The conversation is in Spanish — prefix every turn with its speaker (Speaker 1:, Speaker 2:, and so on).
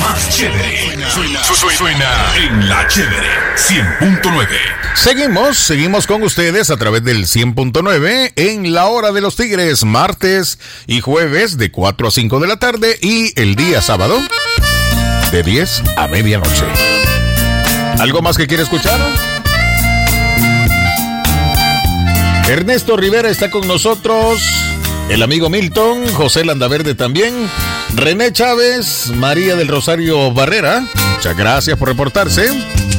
Speaker 1: más chévere. Suena en La Chévere 100.9.
Speaker 2: Seguimos con ustedes a través del 100.9 en la hora de los Tigres, martes y jueves de 4 a 5 de la tarde y el día sábado de 10 a medianoche. ¿Algo más que quiere escuchar? Ernesto Rivera está con nosotros, el amigo Milton, José Landaverde también, René Chávez, María del Rosario Barrera, muchas gracias por reportarse.